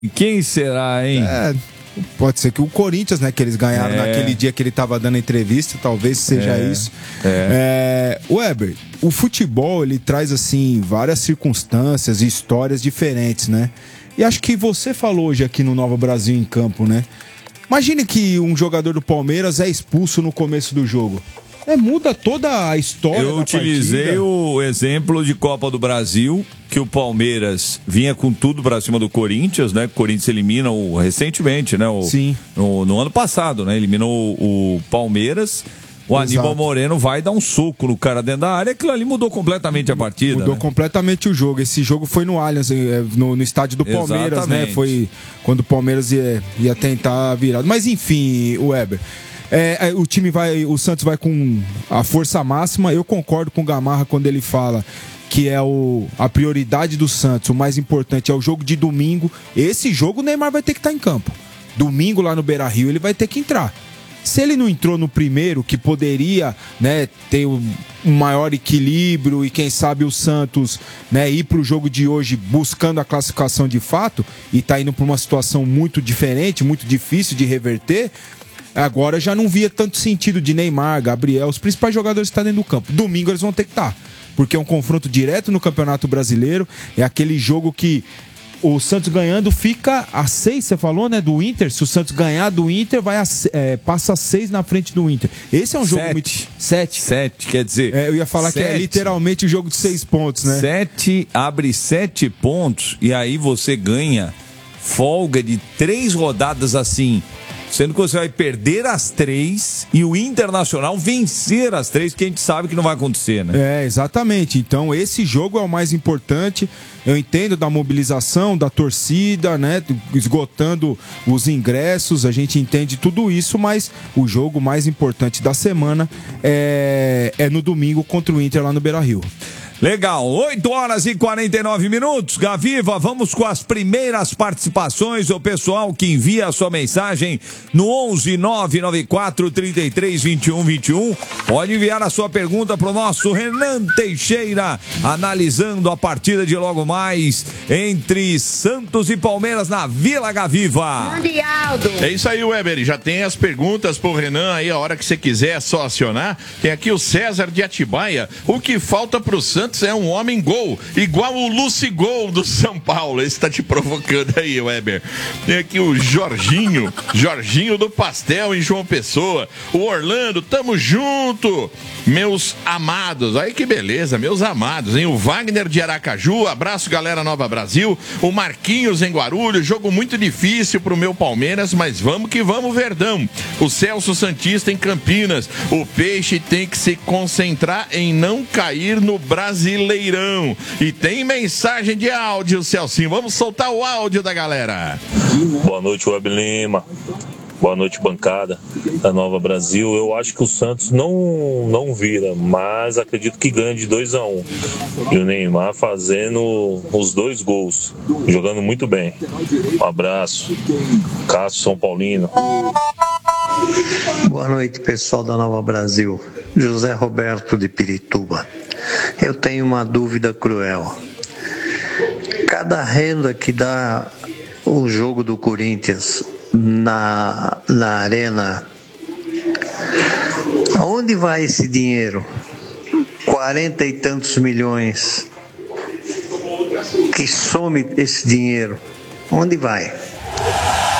Quem será, hein? Pode ser que o Corinthians, né? Que eles ganharam naquele dia que ele estava dando a entrevista, talvez seja isso. Weber, o futebol, ele traz, assim, várias circunstâncias e histórias diferentes, né? E acho que você falou hoje aqui no Nova Brasil em Campo, né? Imagine que um jogador do Palmeiras é expulso no começo do jogo. Muda toda a história. Eu utilizei o exemplo de Copa do Brasil, que o Palmeiras vinha com tudo pra cima do Corinthians, né? O Corinthians elimina recentemente, né? Sim. No ano passado, né? Eliminou o Palmeiras. O Aníbal Moreno vai dar um soco no cara dentro da área. Aquilo ali mudou completamente a partida. Mudou completamente o jogo. Esse jogo foi no Allianz, no estádio do Palmeiras, exatamente, né? Foi quando o Palmeiras ia tentar virar. Mas enfim, o Weber. O Santos vai com a força máxima. Eu concordo com o Gamarra quando ele fala que é a prioridade do Santos, o mais importante é o jogo de domingo. Esse jogo o Neymar vai ter que estar em campo. Domingo lá no Beira-Rio ele vai ter que entrar. Se ele não entrou no primeiro, que poderia, né, ter um maior equilíbrio e quem sabe o Santos, né, ir para o jogo de hoje buscando a classificação de fato e tá indo para uma situação muito diferente, muito difícil de reverter, agora já não via tanto sentido de Neymar, Gabriel, os principais jogadores que estão dentro do campo. Domingo eles vão ter que estar, porque é um confronto direto no Campeonato Brasileiro, é aquele jogo que o Santos ganhando fica a 6, você falou, né, do Inter. Se o Santos ganhar do Inter, passa a 6 na frente do Inter. Esse é um jogo muito... 7, quer dizer... eu ia falar 7. Que é literalmente o jogo de 6 pontos, né? 7, abre 7 pontos e aí você ganha folga de 3 rodadas assim, sendo que você vai perder as 3 e o Internacional vencer as 3, que a gente sabe que não vai acontecer, né? Exatamente. Então esse jogo é o mais importante. Eu entendo da mobilização, da torcida, né? Esgotando os ingressos, a gente entende tudo isso, mas o jogo mais importante da semana é no domingo contra o Inter lá no Beira-Rio. Legal, 8h49. Gaviva, vamos com as primeiras participações. O pessoal que envia a sua mensagem no 11 994 33 21 21. Pode enviar a sua pergunta para o nosso Renan Teixeira, analisando a partida de logo mais entre Santos e Palmeiras na Vila Gaviva. Grande Aldo. É isso aí, Weber. Já tem as perguntas pro Renan aí, a hora que você quiser é só acionar. Tem aqui o César de Atibaia. O que falta pro Santos é um homem gol, igual o Lucigol do São Paulo. Esse tá te provocando aí, Weber. Tem aqui o Jorginho do Pastel em João Pessoa. O Orlando, tamo junto, meus amados. Aí que beleza, meus amados, hein? O Wagner de Aracaju, abraço galera Nova Brasil. O Marquinhos em Guarulhos, jogo muito difícil pro meu Palmeiras, mas vamos que vamos, Verdão. O Celso Santista em Campinas, o Peixe tem que se concentrar em não cair no Brasileirão. E tem mensagem de áudio, Celcinho. Vamos soltar o áudio da galera. Boa noite, Web Lima. Boa noite, bancada da Nova Brasil. Eu acho que o Santos não vira, mas acredito que ganha de 2-1. E o Neymar fazendo os 2 gols, jogando muito bem. Um abraço. Cássio São Paulino. Boa noite, pessoal da Nova Brasil. José Roberto de Pirituba. Eu tenho uma dúvida cruel. Cada renda que dá o jogo do Corinthians na arena, aonde vai esse dinheiro? 40 e tantos milhões. Que some esse dinheiro? Onde vai?